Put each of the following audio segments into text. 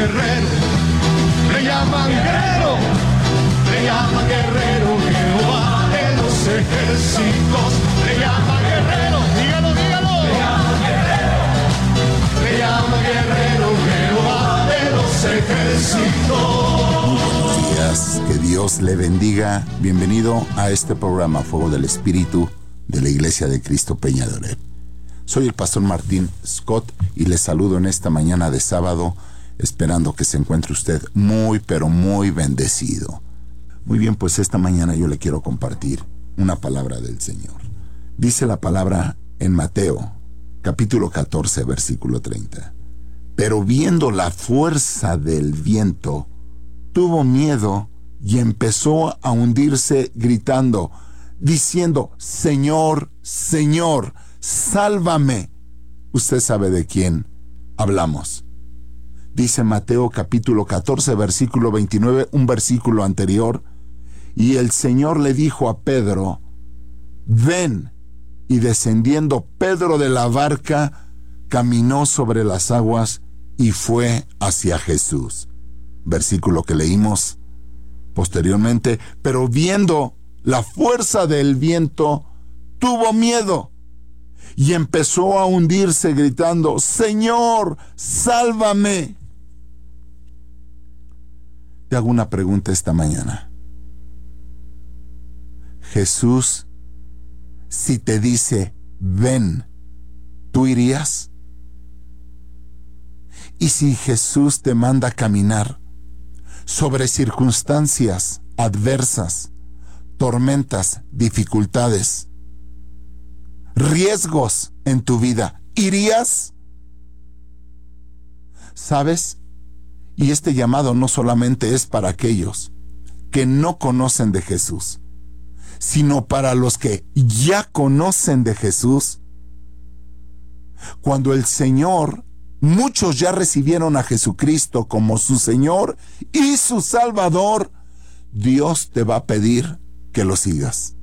guerrero, le llaman guerrero, le llaman guerrero, Jehová de los ejércitos, le llaman guerrero, dígalo, dígalo, le llaman guerrero, le llaman guerrero, Jehová de los ejércitos. Muy buenos días, que Dios le bendiga. Bienvenido a este programa Fuego del Espíritu de la Iglesia de Cristo Peña de Oreb. Soy el pastor Martín Scott y les saludo en esta mañana de sábado, esperando que se encuentre usted muy, pero muy bendecido. Muy bien, pues esta mañana yo le quiero compartir una palabra del Señor. Dice la palabra en Mateo, capítulo 14, versículo 30. Pero viendo la fuerza del viento, tuvo miedo y empezó a hundirse gritando, diciendo, Señor, Señor, sálvame. Usted sabe de quién hablamos. Dice Mateo capítulo 14, versículo 29, un versículo anterior. Y el Señor le dijo a Pedro, ven. Y descendiendo Pedro de la barca, caminó sobre las aguas y fue hacia Jesús. Versículo que leímos posteriormente. Pero viendo la fuerza del viento, tuvo miedo y empezó a hundirse gritando, Señor, sálvame. Te hago una pregunta esta mañana. Jesús, si te dice, ven, ¿tú irías? Y si Jesús te manda a caminar sobre circunstancias adversas, tormentas, dificultades, riesgos en tu vida, ¿irías? ¿Sabes? Y este llamado no solamente es para aquellos que no conocen de Jesús, sino para los que ya conocen de Jesús. Cuando el Señor, muchos ya recibieron a Jesucristo como su Señor y su Salvador, Dios te va a pedir que lo sigas.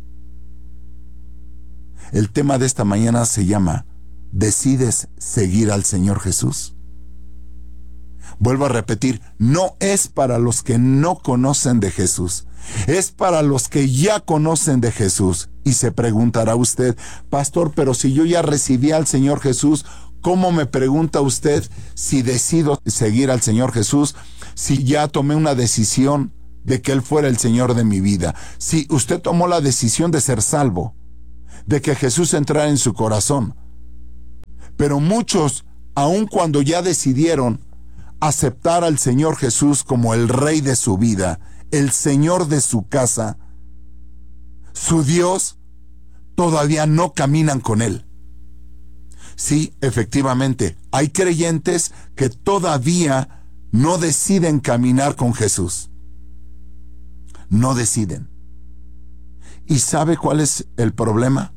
El tema de esta mañana se llama, ¿decides seguir al Señor Jesús? Vuelvo a repetir, no es para los que no conocen de Jesús, es para los que ya conocen de Jesús. Y se preguntará usted, pastor, pero si yo ya recibí al Señor Jesús, ¿cómo me pregunta usted si decido seguir al Señor Jesús? Si ya tomé una decisión de que Él fuera el Señor de mi vida, si usted tomó la decisión de ser salvo, de que Jesús entrara en su corazón. Pero muchos, aun cuando ya decidieron aceptar al Señor Jesús como el Rey de su vida, el Señor de su casa, su Dios, todavía no caminan con Él. Sí, efectivamente, hay creyentes que todavía no deciden caminar con Jesús. No deciden. ¿Y sabe cuál es el problema?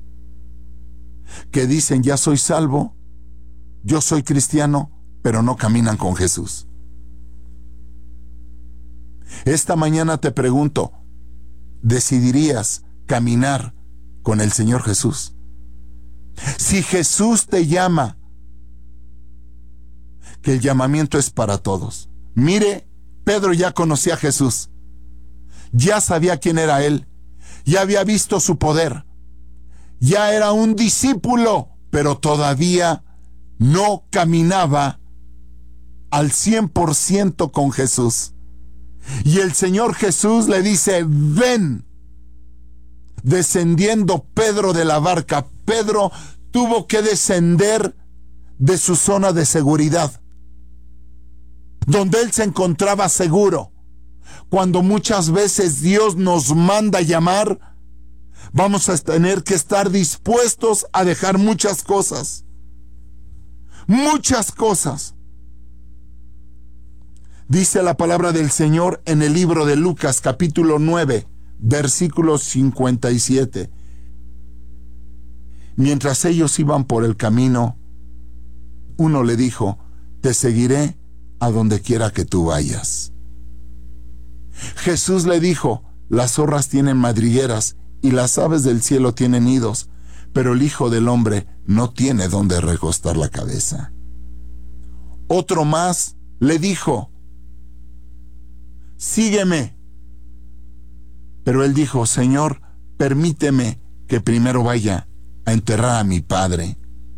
Que dicen, ya soy salvo, yo soy cristiano, pero no caminan con Jesús. Esta mañana te pregunto, ¿decidirías caminar con el Señor Jesús? Si Jesús te llama, que el llamamiento es para todos. Mire, Pedro ya conocía a Jesús, ya sabía quién era Él, ya había visto su poder, ya era un discípulo, pero todavía no caminaba al 100% con Jesús. Y el Señor Jesús le dice, ven. Descendiendo Pedro de la barca, Pedro tuvo que descender de su zona de seguridad, donde él se encontraba seguro. Cuando muchas veces Dios nos manda llamar, vamos a tener que estar dispuestos a dejar muchas cosas. Muchas cosas. Dice la palabra del Señor en el libro de Lucas, capítulo 9, versículo 57. Mientras ellos iban por el camino, uno le dijo, te seguiré a donde quiera que tú vayas. Jesús le dijo, las zorras tienen madrigueras y las aves del cielo tienen nidos, pero el Hijo del Hombre no tiene donde recostar la cabeza. Otro más le dijo, sígueme. Pero él dijo, Señor, permíteme que primero vaya a enterrar a mi padre.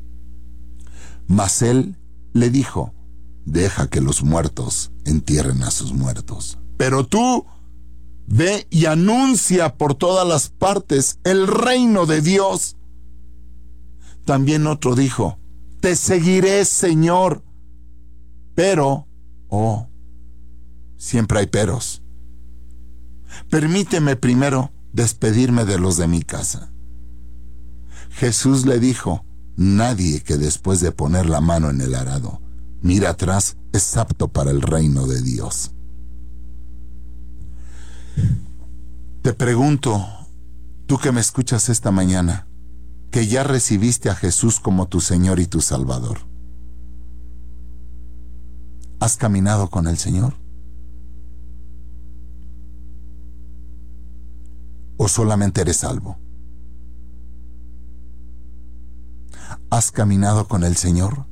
Mas él le dijo, deja que los muertos entierren a sus muertos. Pero tú ve y anuncia por todas las partes el reino de Dios. También otro dijo, te seguiré, Señor. Pero, siempre hay peros. Permíteme primero despedirme de los de mi casa. Jesús le dijo, nadie que después de poner la mano en el arado mira atrás es apto para el reino de Dios. Te pregunto, tú que me escuchas esta mañana, que ya recibiste a Jesús como tu Señor y tu Salvador, ¿has caminado con el Señor? ¿O solamente eres salvo? ¿Has caminado con el Señor?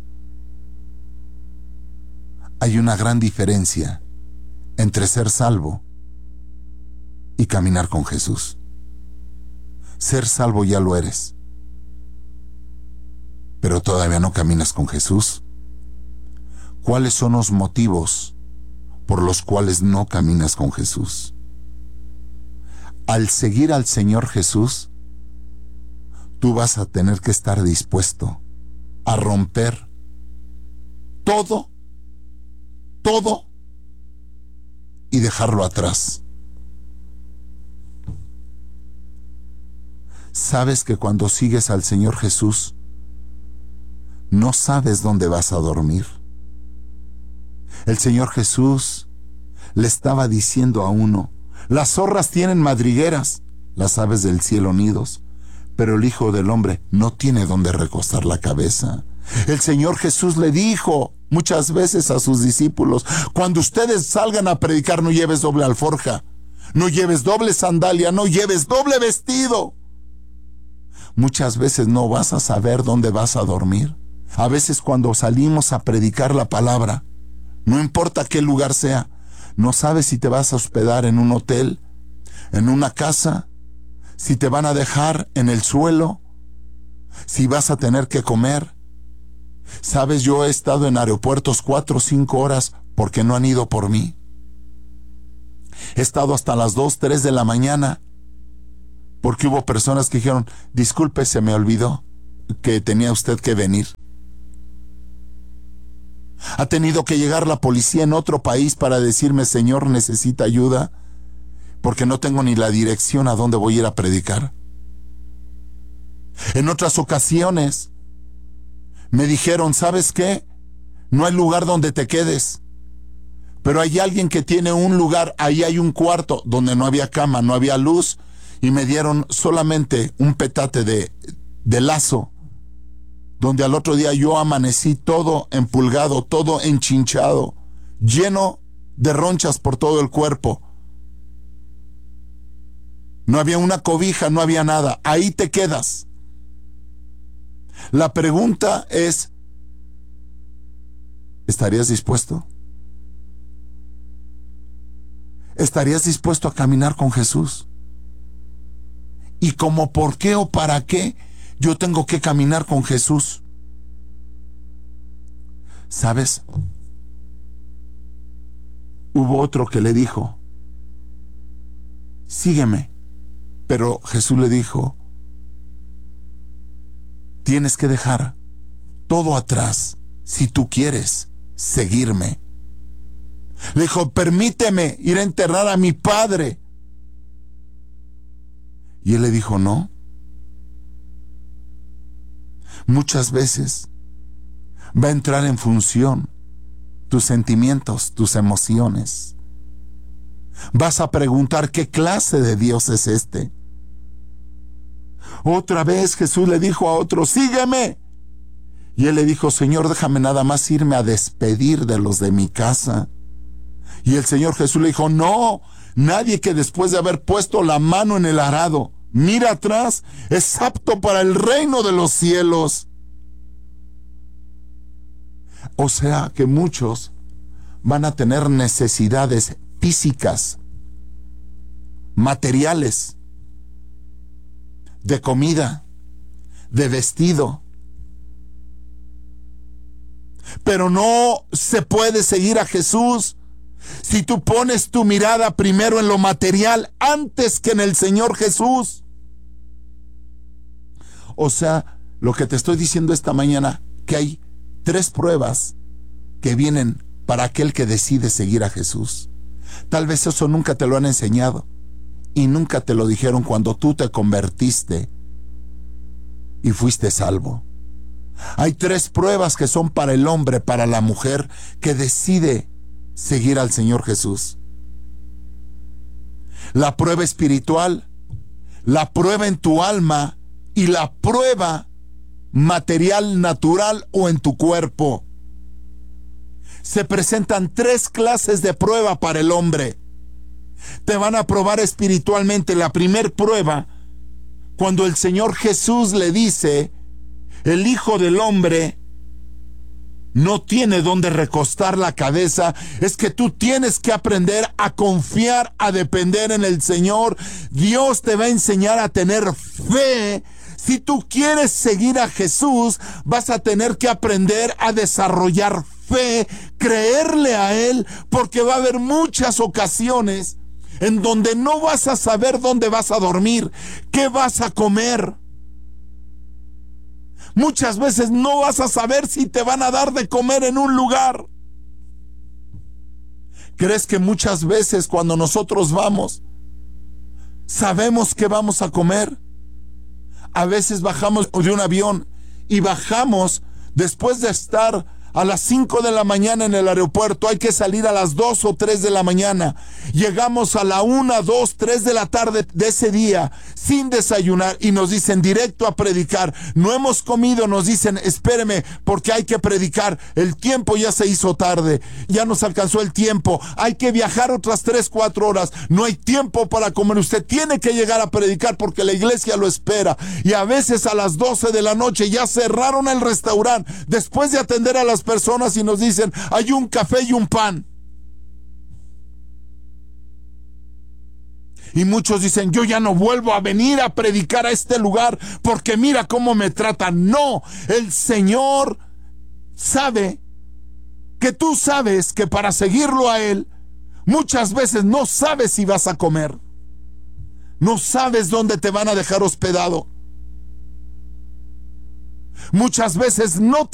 Hay una gran diferencia entre ser salvo y caminar con Jesús. Ser salvo ya lo eres, pero todavía no caminas con Jesús. ¿Cuáles son los motivos por los cuales no caminas con Jesús? Al seguir al Señor Jesús, tú vas a tener que estar dispuesto a romper todo y dejarlo atrás. Sabes que cuando sigues al Señor Jesús, no sabes dónde vas a dormir. El Señor Jesús le estaba diciendo a uno, las zorras tienen madrigueras, las aves del cielo nidos, pero el Hijo del Hombre no tiene dónde recostar la cabeza. El Señor Jesús le dijo muchas veces a sus discípulos, cuando ustedes salgan a predicar, no lleves doble alforja, no lleves doble sandalia, no lleves doble vestido. Muchas veces no vas a saber dónde vas a dormir. A veces cuando salimos a predicar la palabra, no importa qué lugar sea, no sabes si te vas a hospedar en un hotel, en una casa, si te van a dejar en el suelo, si vas a tener que comer. Sabes, yo he estado en aeropuertos 4 o 5 horas porque no han ido por mí. He estado hasta las 2, 3 de la mañana porque hubo personas que dijeron, disculpe, se me olvidó que tenía usted que venir. Ha tenido que llegar la policía en otro país para decirme, Señor, necesita ayuda, porque no tengo ni la dirección a dónde voy a ir a predicar. En otras ocasiones me dijeron, ¿sabes qué? No hay lugar donde te quedes, pero hay alguien que tiene un lugar, ahí hay un cuarto donde no había cama, no había luz, y me dieron solamente un petate de lazo, donde al otro día yo amanecí todo empulgado, todo enchinchado, lleno de ronchas por todo el cuerpo. No había una cobija, no había nada. Ahí te quedas. La pregunta es, ¿estarías dispuesto? ¿Estarías dispuesto a caminar con Jesús? ¿Y como por qué o para qué yo tengo que caminar con Jesús? ¿Sabes? Hubo otro que le dijo, sígueme. Pero Jesús le dijo, tienes que dejar todo atrás si tú quieres seguirme. Le dijo, permíteme ir a enterrar a mi padre. Y él le dijo, no. Muchas veces va a entrar en función tus sentimientos, tus emociones. Vas a preguntar, ¿qué clase de Dios es este? Otra vez Jesús le dijo a otro, sígueme. Y él le dijo, Señor, déjame nada más irme a despedir de los de mi casa. Y el Señor Jesús le dijo, no, nadie que después de haber puesto la mano en el arado mira atrás es apto para el reino de los cielos. O sea que muchos van a tener necesidades físicas, materiales, de comida, de vestido. Pero no se puede seguir a Jesús si tú pones tu mirada primero en lo material antes que en el Señor Jesús. O sea, lo que te estoy diciendo esta mañana, que hay 3 pruebas que vienen para aquel que decide seguir a Jesús. Tal vez eso nunca te lo han enseñado y nunca te lo dijeron cuando tú te convertiste y fuiste salvo. Hay 3 pruebas que son para el hombre, para la mujer que decide seguir al Señor Jesús. La prueba espiritual, la prueba en tu alma y la prueba material, natural o en tu cuerpo. Se presentan 3 clases de prueba para el hombre. Te van a probar espiritualmente. La primer prueba, cuando el Señor Jesús le dice: el Hijo del Hombre no tiene donde recostar la cabeza, es que tú tienes que aprender a confiar, a depender en el Señor. Dios te va a enseñar a tener fe. Si tú quieres seguir a Jesús, vas a tener que aprender a desarrollar fe, creerle a Él, porque va a haber muchas ocasiones en donde no vas a saber dónde vas a dormir, qué vas a comer. Muchas veces no vas a saber si te van a dar de comer en un lugar. ¿Crees que muchas veces cuando nosotros vamos, sabemos que vamos a comer? A veces bajamos de un avión y bajamos después de estar a las 5 de la mañana en el aeropuerto. Hay que salir a las 2 o 3 de la mañana. Llegamos a la 1, 2, 3 de la tarde de ese día sin desayunar y nos dicen directo a predicar. No hemos comido, nos dicen espéreme porque hay que predicar. El tiempo ya se hizo tarde, ya nos alcanzó el tiempo. Hay que viajar otras 3, 4 horas. No hay tiempo para comer. Usted tiene que llegar a predicar porque la iglesia lo espera. Y a veces a las 12 de la noche ya cerraron el restaurante después de atender a las personas y nos dicen hay un café y un pan. Y muchos dicen yo ya no vuelvo a venir a predicar a este lugar porque mira cómo me tratan. No, el Señor sabe que tú sabes que para seguirlo a Él muchas veces no sabes si vas a comer, no sabes dónde te van a dejar hospedado, muchas veces no te